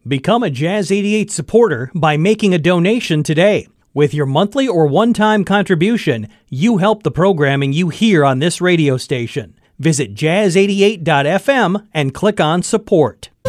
Become a Jazz 88 supporter by making a donation today. With your monthly or one-time contribution, you help the programming you hear on this radio station. Visit jazz88.fm and click on support.